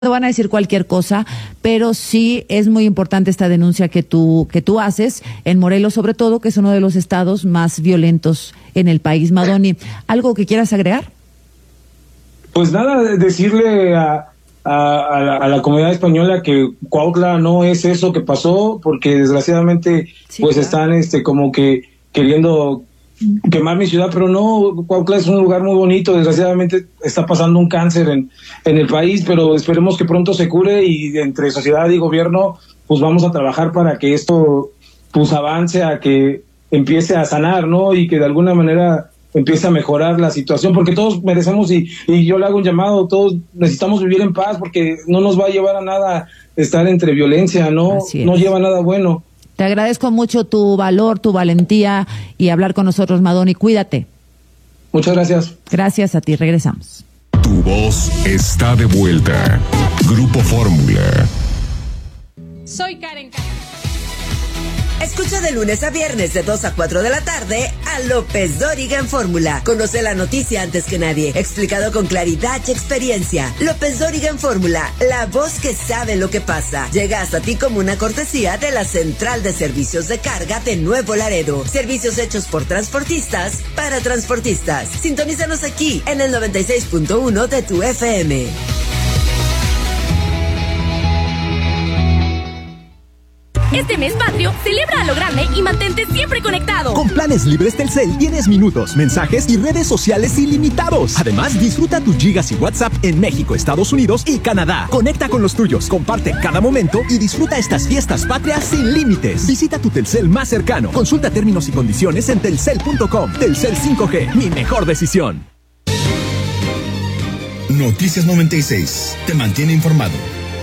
van a decir cualquier cosa, pero sí es muy importante esta denuncia que tú haces en Morelos, sobre todo, que es uno de los estados más violentos en el país. Madoni, ¿algo que quieras agregar? Pues nada, decirle a la comunidad española que Cuautla no es eso que pasó, porque desgraciadamente sí, pues claro, están como que queriendo quemar mi ciudad, pero no, Cuautla es un lugar muy bonito. Desgraciadamente está pasando un cáncer en el país, pero esperemos que pronto se cure, y entre sociedad y gobierno pues vamos a trabajar para que esto pues avance, a que empiece a sanar, ¿no? Y que de alguna manera empiece a mejorar la situación, porque todos merecemos, y yo le hago un llamado, todos necesitamos vivir en paz, porque no nos va a llevar a nada estar entre violencia, no lleva a nada bueno. Te agradezco mucho tu valor, tu valentía y hablar con nosotros, Madoni. Cuídate. Muchas gracias. Gracias a ti. Regresamos. Tu voz está de vuelta. Grupo Fórmula. Soy Karen. Escucha de lunes a viernes de 2 a 4 de la tarde a López Dóriga en Fórmula. Conoce la noticia antes que nadie, explicado con claridad y experiencia. López Dóriga en Fórmula, la voz que sabe lo que pasa. Llega hasta ti como una cortesía de la Central de Servicios de Carga de Nuevo Laredo. Servicios hechos por transportistas para transportistas. Sintonízanos aquí en el 96.1 de tu FM. Este mes patrio, celebra a lo grande y mantente siempre conectado. Con planes libres Telcel tienes minutos, mensajes y redes sociales ilimitados. Además, disfruta tus gigas y WhatsApp en México, Estados Unidos y Canadá. Conecta con los tuyos, comparte cada momento y disfruta estas fiestas patrias sin límites. Visita tu Telcel más cercano. Consulta términos y condiciones en telcel.com. Telcel 5G, mi mejor decisión. Noticias 96, te mantiene informado.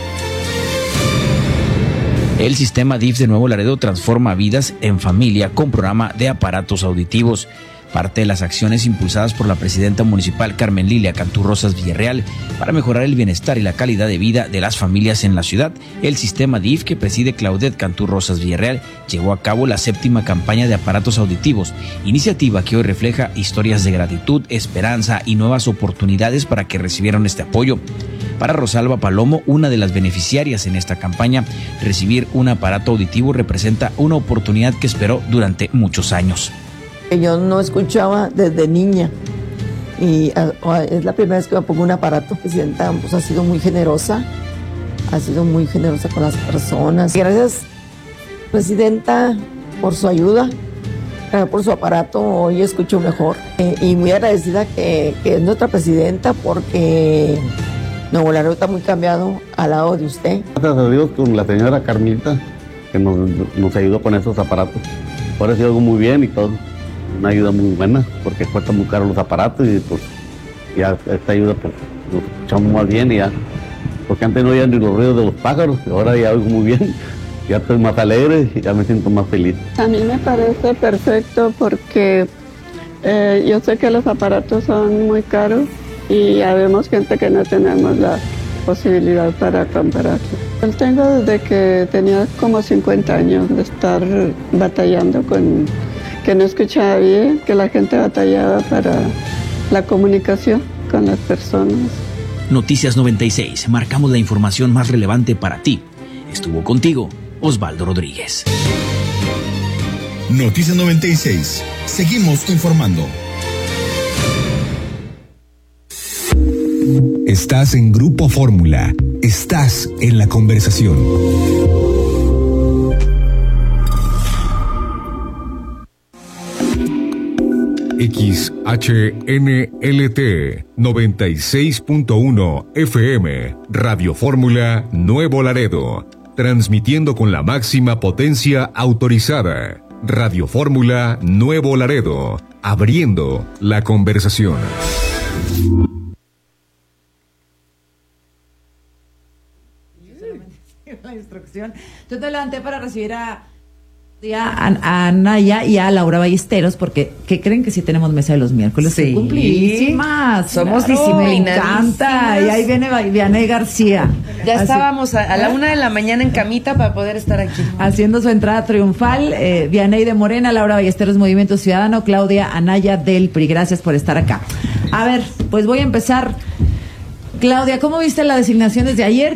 El sistema DIF de Nuevo Laredo transforma vidas en familia con programa de aparatos auditivos. Parte de las acciones impulsadas por la presidenta municipal Carmen Lilia Cantú Rosas Villarreal para mejorar el bienestar y la calidad de vida de las familias en la ciudad. El sistema DIF, que preside Claudette Cantú Rosas Villarreal, llevó a cabo la 7ª campaña de aparatos auditivos, iniciativa que hoy refleja historias de gratitud, esperanza y nuevas oportunidades para que recibieron este apoyo. Para Rosalba Palomo, una de las beneficiarias en esta campaña, recibir un aparato auditivo representa una oportunidad que esperó durante muchos años. Yo no escuchaba desde niña y es la primera vez que me pongo un aparato. La presidenta pues, ha sido muy generosa con las personas. Gracias, presidenta, por su ayuda, por su aparato. Hoy escucho mejor y muy agradecida que es nuestra presidenta, porque Nuevo Laredo está muy cambiado al lado de usted. Gracias a Dios con la señora Carmita, que nos ayudó con esos aparatos. Ahora sí algo muy bien y todo. Una ayuda muy buena, porque cuesta muy caro los aparatos, y pues ya esta ayuda pues nos escuchamos más bien, y ya, porque antes no oían ni los ruidos de los pájaros, y ahora ya oigo muy bien, ya estoy más alegre y ya me siento más feliz. A mí me parece perfecto, porque yo sé que los aparatos son muy caros y habemos gente que no tenemos la posibilidad para comprarlos. Yo tengo desde que tenía como 50 años de estar batallando con que no escuchaba bien, que la gente batallaba para la comunicación con las personas. Noticias 96, marcamos la información más relevante para ti. Estuvo contigo Osvaldo Rodríguez. Noticias 96, seguimos informando. Estás en Grupo Fórmula, estás en la conversación. XHNLT 96.1 FM, Radio Fórmula Nuevo Laredo, transmitiendo con la máxima potencia autorizada. Radio Fórmula Nuevo Laredo, abriendo la conversación. La instrucción. Yo te levanté para recibir a Naya y a Laura Ballesteros, porque ¿qué creen? Que sí tenemos mesa de los miércoles. Sí, cumplidísimas. Somos disciplinadísimas. Me encanta. Y ahí viene Vianey García. Ya estábamos a la 1 de la mañana en camita para poder estar aquí. Haciendo su entrada triunfal. Vianey de Morena, Laura Ballesteros Movimiento Ciudadano, Claudia Anaya del PRI. Gracias por estar acá. A ver, pues voy a empezar Claudia, ¿cómo viste la designación desde ayer?